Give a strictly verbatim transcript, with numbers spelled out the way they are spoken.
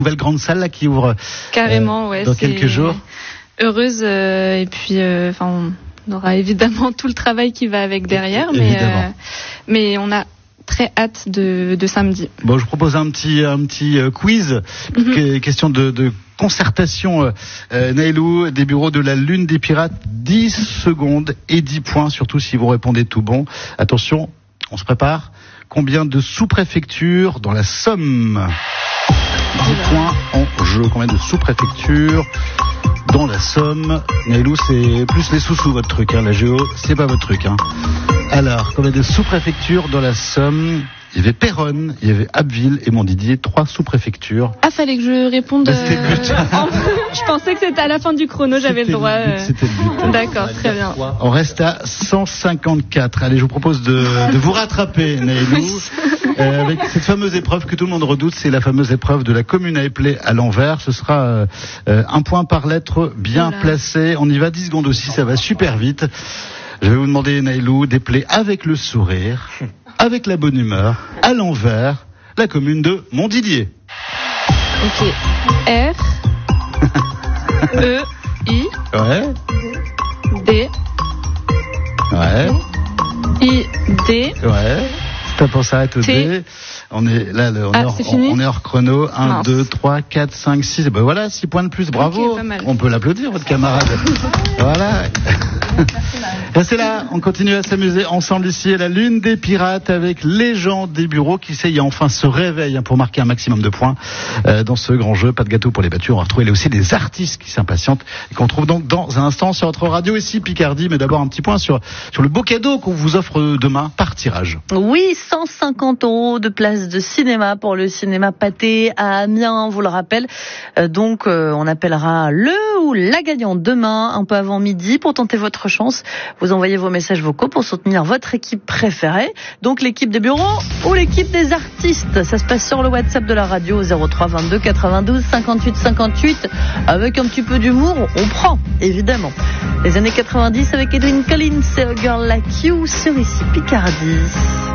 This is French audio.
Nouvelle grande salle là qui ouvre carrément, euh, ouais, dans c'est quelques jours. Heureuse euh, et puis enfin euh, on aura évidemment tout le travail qui va avec derrière, mais euh, mais on a très hâte de, de samedi. Bon, je vous propose un petit un petit euh, quiz, mm-hmm. question de, de concertation. Euh, Naëlou, des bureaux de la Lune des Pirates, dix secondes et dix points, surtout si vous répondez tout bon. Attention, on se prépare. Combien de sous-préfectures dans la Somme? dix points en jeu. Combien de sous-préfectures dans la Somme? Naëlou, c'est plus les sous-sous votre truc, hein. La géo, c'est pas votre truc, hein. Alors, combien de sous-préfectures dans la Somme? Il y avait Péronne, il y avait Abbeville et Montdidier, trois sous-préfectures. Ah, fallait que je réponde. Bah, c'était le but. En... je pensais que c'était à la fin du chrono, j'avais le droit. Le but, c'était le but. D'accord, très bien. On reste à cent cinquante-quatre. Allez, je vous propose de, de vous rattraper, Naëlou, euh, avec cette fameuse épreuve que tout le monde redoute. C'est la fameuse épreuve de la commune à épeler à l'envers. Ce sera euh, un point par lettre bien voilà. placé. On y va dix secondes aussi, ça va super vite. Je vais vous demander, Naëlou, d'épeler avec le sourire, avec la bonne humeur, à l'envers, la commune de Montdidier. Ok. R. E. I. Ouais. D. Ouais. I. D. Ouais. Stop, on s'arrête au D. On est là, on, ah, est hors, c'est fini on est hors chrono. un, deux, trois, quatre, cinq, six. Ben voilà, six points de plus. Bravo. Okay, on peut l'applaudir, votre camarade. Voilà. Restez là, on continue à s'amuser ensemble ici à la Lune des Pirates avec les gens des bureaux qui essayent enfin se réveillent pour marquer un maximum de points euh, dans ce grand jeu. Pas de gâteau pour les battus. On va retrouver aussi des artistes qui s'impatientent et qu'on trouve donc dans un instant sur notre radio ici Picardie. Mais d'abord un petit point sur sur le beau cadeau qu'on vous offre demain par tirage. Oui, cent cinquante euros de place de cinéma pour le cinéma Pâté à Amiens, on vous le rappelle. Euh, donc euh, on appellera le ou la gagnante demain un peu avant midi pour tenter votre chance. Vous envoyez vos messages vocaux pour soutenir votre équipe préférée. Donc l'équipe des bureaux ou l'équipe des artistes. Ça se passe sur le WhatsApp de la radio zéro trois vingt-deux quatre-vingt-douze cinquante-huit cinquante-huit. Avec un petit peu d'humour, on prend, évidemment. Les années quatre-vingt-dix avec Edwin Collins et A Girl Like You sur ici Picardie.